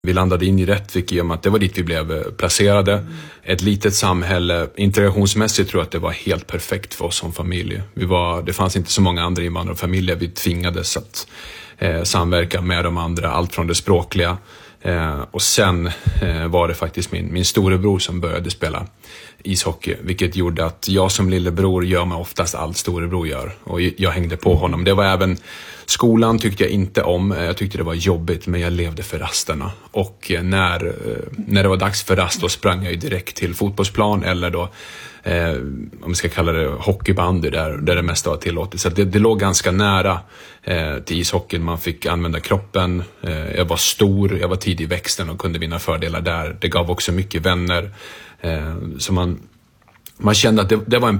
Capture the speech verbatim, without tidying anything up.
Vi landade in i Rättvik i och med att det var dit vi blev placerade. Mm. Ett litet samhälle. Integrationsmässigt tror jag att det var helt perfekt för oss som familj. Vi var, det fanns inte så många andra invandrarfamiljer. Vi tvingades att eh, samverka med de andra. Allt från det språkliga. Eh, och sen eh, var det faktiskt min, min storebror som började spela ishockey. Vilket gjorde att jag som lillebror gör mig oftast allt storebror gör. Och jag hängde på honom. Det var även... Skolan tyckte jag inte om. Jag tyckte det var jobbigt, men jag levde för rasterna. Och när, när det var dags för rast, då sprang jag ju direkt till fotbollsplan eller då, eh, om vi ska kalla det hockeybandy, där, där det mesta var tillåtet. Så det, det låg ganska nära eh, till ishockeyn. Man fick använda kroppen. Eh, jag var stor, jag var tidig i växten och kunde vinna fördelar där. Det gav också mycket vänner. Eh, så man... Man kände att det, det var en